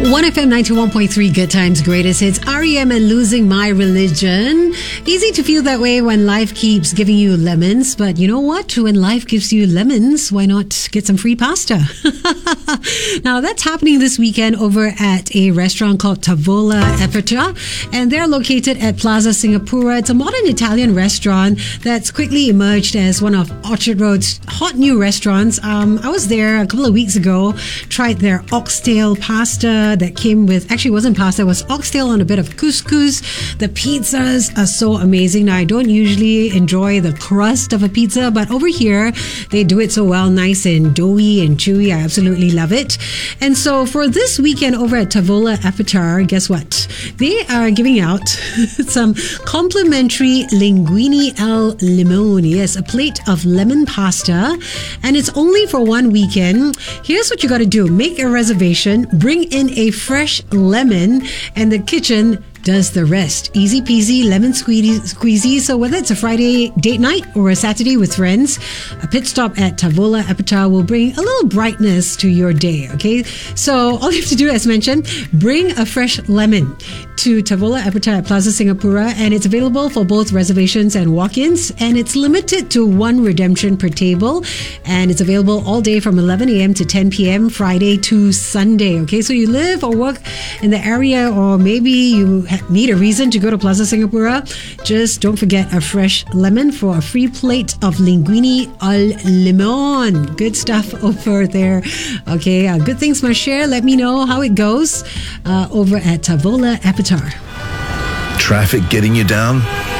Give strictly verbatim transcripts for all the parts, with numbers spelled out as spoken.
one F M ninety-one point three, Good Times, Greatest Hits. R E M and Losing My Religion. Easy to feel that way when life keeps giving you lemons, but you know what? When life gives you lemons, why not get some free pasta? Now, that's happening this weekend over at a restaurant called Tavola Aperta, and they're located at Plaza Singapura. It's a modern Italian restaurant that's quickly emerged as one of Orchard Road's hot new restaurants. Um, I was there a couple of weeks ago, tried their oxtail pasta that came with, actually it wasn't pasta, it was oxtail on a bit of couscous. The pizzas are so amazing. Now, I don't usually enjoy the crust of a pizza, but over here they do it so well, nice and doughy and chewy. I absolutely love it. And so for this weekend over at Tavola Aperta, guess what? They are giving out some complimentary linguine al limone. Yes, a plate of lemon pasta, and it's only for one weekend. Here's what you got to do. Make a reservation, bring in a fresh lemon, and the kitchen does the rest. Easy peasy, lemon squeezy, squeezy. So whether it's a Friday date night or a Saturday with friends, a pit stop at Tavola Aperta will bring a little brightness to your day, okay? So all you have to do, as mentioned, bring a fresh lemon to Tavola Aperta at Plaza Singapura, and it's available for both reservations and walk-ins, and it's limited to one redemption per table, and it's available all day from eleven a.m. to ten p.m. Friday to Sunday, okay? So you live or work in the area, or maybe you need a reason to go to Plaza Singapura, just don't forget a fresh lemon for a free plate of linguine al limon. Good stuff over there. Okay, uh, good things must share. Let me know how it goes uh, over at Tavola Aperta. Traffic getting you down?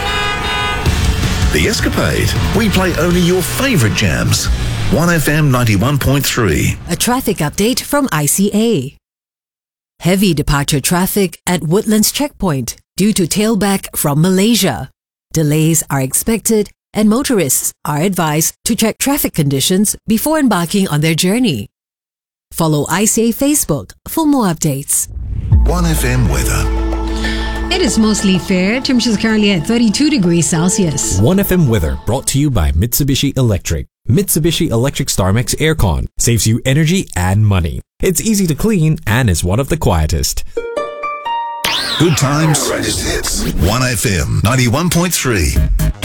The Escapade. We play only your favourite jams. one F M ninety-one point three. A traffic update from I C A. Heavy departure traffic at Woodlands Checkpoint due to tailback from Malaysia. Delays are expected, and motorists are advised to check traffic conditions before embarking on their journey. Follow I C A Facebook for more updates. one F M weather. It is mostly fair. Temperatures currently at thirty-two degrees Celsius. one F M weather brought to you by Mitsubishi Electric. Mitsubishi Electric StarMax Aircon saves you energy and money. It's easy to clean and is one of the quietest. Good times, greatest hits. one F M ninety-one point three.